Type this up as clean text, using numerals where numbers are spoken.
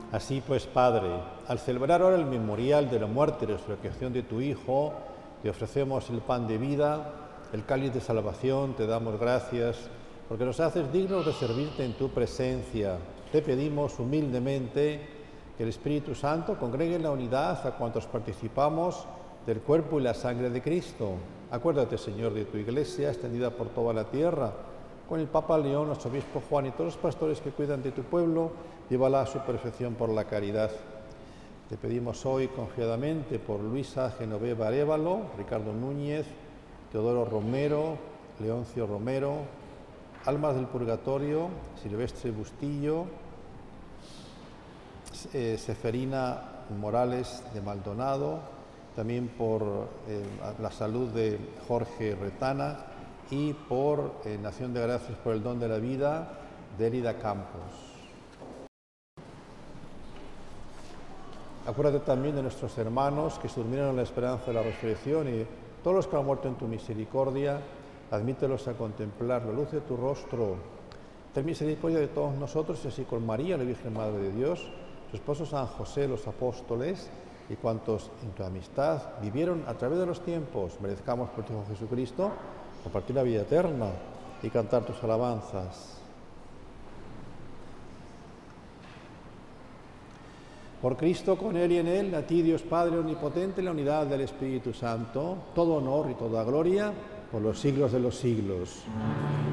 Así pues, Padre, al celebrar ahora el memorial de la muerte y resurrección de tu Hijo, te ofrecemos el pan de vida, el cáliz de salvación, te damos gracias, porque nos haces dignos de servirte en tu presencia. Te pedimos humildemente que el Espíritu Santo congregue en la unidad a cuantos participamos del cuerpo y la sangre de Cristo. Acuérdate, Señor, de tu Iglesia, extendida por toda la tierra, con el Papa León, nuestro obispo Juan y todos los pastores que cuidan de tu pueblo, llévala a su perfección por la caridad. Te pedimos hoy confiadamente por Luisa Genoveva Arévalo, Ricardo Núñez, Teodoro Romero, Leoncio Romero, Almas del Purgatorio, Silvestre Bustillo, Seferina Morales de Maldonado, también por la salud de Jorge Retana y por Nación de Gracias por el don de la vida de Érida Campos. Acuérdate también de nuestros hermanos que se durmieron en la esperanza de la resurrección y todos los que han muerto en tu misericordia, admítelos a contemplar la luz de tu rostro. Ten misericordia de todos nosotros y así con María, la Virgen Madre de Dios, su esposo San José, los apóstoles y cuantos en tu amistad vivieron a través de los tiempos, merezcamos por tu Hijo Jesucristo compartir la vida eterna y cantar tus alabanzas. Por Cristo, con Él y en Él, a ti, Dios Padre Omnipotente, en la unidad del Espíritu Santo, todo honor y toda gloria por los siglos de los siglos.